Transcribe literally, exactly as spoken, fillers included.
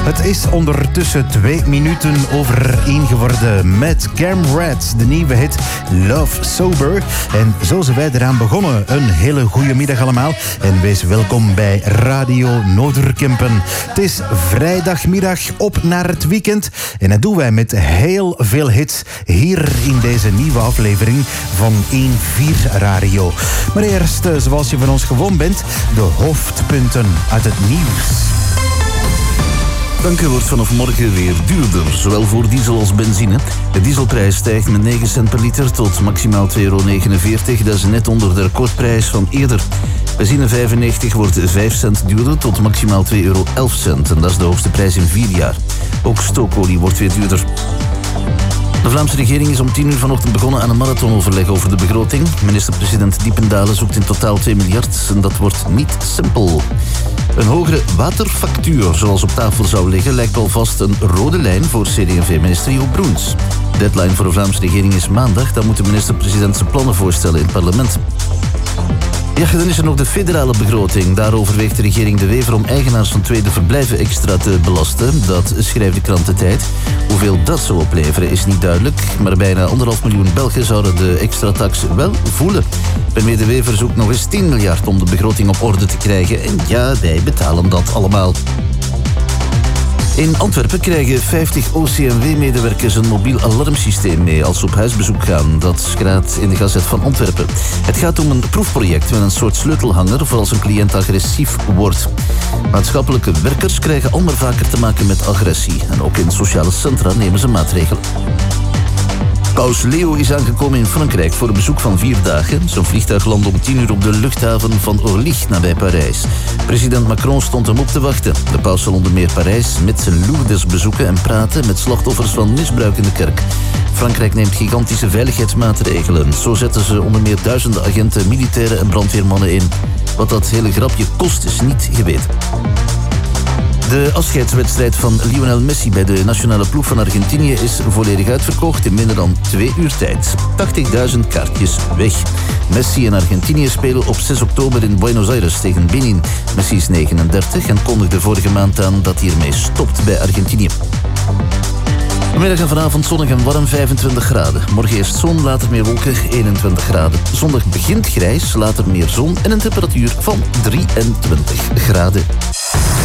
Het is ondertussen twee minuten over één geworden met Cam Rats, de nieuwe hit Love Sober. En zo zijn wij eraan begonnen. Een hele goede middag allemaal en wees welkom bij Radio Noorderkempen. Het is vrijdagmiddag op naar het weekend en dat doen wij met heel veel hits hier in deze nieuwe aflevering van één vier Radio. Maar eerst, zoals je van ons gewoon bent, de hoofdpunten uit het nieuws. Tanken wordt vanaf morgen weer duurder, zowel voor diesel als benzine. De dieselprijs stijgt met negen cent per liter tot maximaal twee euro negenenveertig. Dat is net onder de recordprijs van eerder. Benzine vijfennegentig wordt vijf cent duurder tot maximaal twee euro elf cent. En dat is de hoogste prijs in vier jaar. Ook stookolie wordt weer duurder. De Vlaamse regering is om tien uur vanochtend begonnen aan een marathonoverleg over de begroting. Minister-president Diependalen zoekt in totaal twee miljard en dat wordt niet simpel. Een hogere waterfactuur, zoals op tafel zou liggen, lijkt alvast een rode lijn voor C D en V-minister Jo Broens. De deadline voor de Vlaamse regering is maandag, dan moet de minister-president zijn plannen voorstellen in het parlement. Ja, dan is er nog de federale begroting. Daar overweegt de regering De Wever om eigenaars van tweede verblijven extra te belasten. Dat schrijft de krant De Tijd. Hoeveel dat zou opleveren is niet duidelijk. Maar bijna anderhalf miljoen Belgen zouden de extra tax wel voelen. Premier De Wever zoekt nog eens tien miljard om de begroting op orde te krijgen. En ja, wij betalen dat allemaal. In Antwerpen krijgen vijftig O C M W-medewerkers een mobiel alarmsysteem mee als ze op huisbezoek gaan. Dat schrijft in de Gazet van Antwerpen. Het gaat om een proefproject met een soort sleutelhanger voor als een cliënt agressief wordt. Maatschappelijke werkers krijgen al maar vaker te maken met agressie. En ook in sociale centra nemen ze maatregelen. Paus Leo is aangekomen in Frankrijk voor een bezoek van vier dagen. Zijn vliegtuig landde om tien uur op de luchthaven van Orly nabij Parijs. President Macron stond hem op te wachten. De paus zal onder meer Parijs met zijn Lourdes bezoeken en praten met slachtoffers van misbruik in de kerk. Frankrijk neemt gigantische veiligheidsmaatregelen. Zo zetten ze onder meer duizenden agenten, militairen en brandweermannen in. Wat dat hele grapje kost is niet geweten. De afscheidswedstrijd van Lionel Messi bij de nationale ploeg van Argentinië is volledig uitverkocht in minder dan twee uur tijd. tachtigduizend kaartjes weg. Messi en Argentinië spelen op zes oktober in Buenos Aires tegen Benin. Messi is negenendertig en kondigde vorige maand aan dat hij ermee stopt bij Argentinië. Vanmiddag en vanavond zonnig en warm, vijfentwintig graden. Morgen eerst zon, later meer wolken, eenentwintig graden. Zondag begint grijs, later meer zon en een temperatuur van drieëntwintig graden.